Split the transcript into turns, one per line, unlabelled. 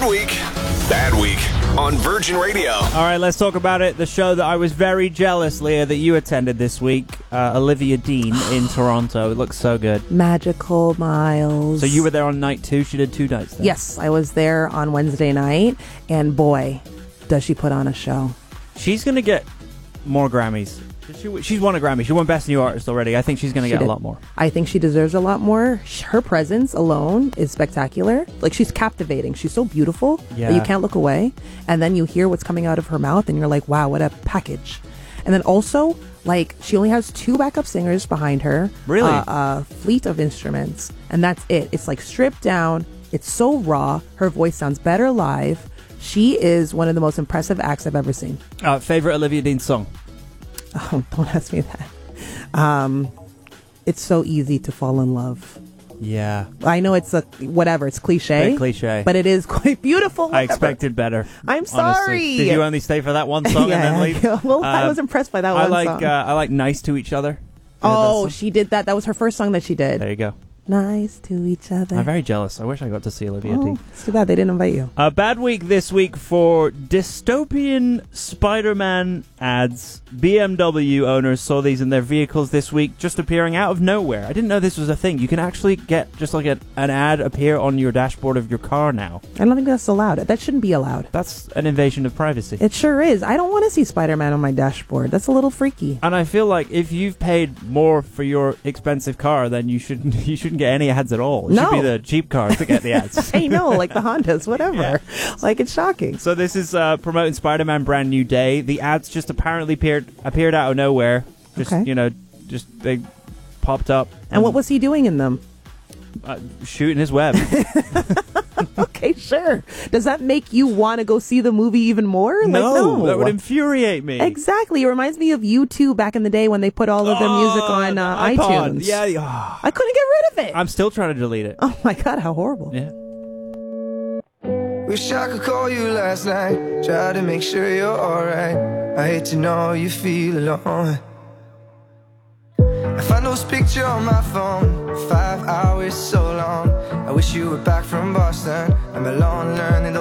Good week, bad week on Virgin Radio.
All right, let's talk about it. The show that I was very jealous, Leah, that you attended this week, Olivia Dean in Toronto. It looks so good.
Magical Miles.
So you were there on night 2. She did 2 nights there.
Yes, I was there on Wednesday night, and boy, does she put on a show.
She's going to get more Grammys. She's won a Grammy. She won Best New Artist already. I think she's going to get a lot more.
I think she deserves a lot more. Her presence alone is spectacular. Like, she's captivating. She's so beautiful that you can't look away. And then you hear what's coming out of her mouth, and you're like, wow, what a package. And then also, like, she only has 2 backup singers behind her.
Really?
A fleet of instruments. And that's it. It's like stripped down. It's so raw. Her voice sounds better live. She is one of the most impressive acts I've ever seen.
Favorite Olivia Dean song?
Oh, don't ask me that. It's so easy to fall in love.
Yeah.
I know it's it's cliche.
Bit cliche.
But it is quite beautiful.
I expected better.
I'm sorry.
Honestly. Did you only stay for that one song and then leave?
Well, I was impressed by that one song.
I like Nice to Each Other.
Oh, she did that. That was her first song that she did.
There you go.
Nice to each other.
I'm very jealous. I wish I got to see Olivia Dean.
It's too bad they didn't invite you.
A bad week this week for dystopian Spider-Man ads. BMW owners saw these in their vehicles this week, just appearing out of nowhere. I didn't know this was a thing. You can actually get just like an ad appear on your dashboard of your car now.
I don't think that's allowed. That shouldn't be allowed.
That's an invasion of privacy.
It sure is. I don't want to see Spider-Man on my dashboard. That's a little freaky.
And I feel like if you've paid more for your expensive car, then you shouldn't get any ads at all. It should be the cheap cars that get the ads.
I know, like the Hondas, whatever. Yeah. Like, it's shocking.
So this is promoting Spider-Man Brand New Day. The ads just apparently appeared out of nowhere. They popped up.
And what was he doing in them?
Shooting his web.
Okay, sure. Does that make you want to go see the movie even more?
No, that would infuriate me.
Exactly. It reminds me of U2 back in the day when they put all of their music on iTunes.
Yeah.
I couldn't get rid of it.
I'm still trying to delete it.
Oh my God, how horrible.
Yeah.
Wish I could call you last night, try to make sure you're alright. I hate to know you feel alone. I found those pictures on my phone, 5 hours so long. I wish you were back from Boston. I'm alone learning those